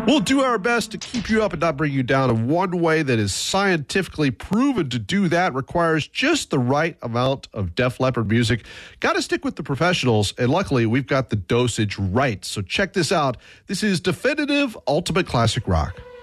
We'll do our best to keep you up and not bring you down. And one way that is scientifically proven to do that requires just the right amount of Def Leppard music. Got to stick with the professionals, and luckily we've got the dosage right. So check this out. This is Definitive Ultimate Classic Rock.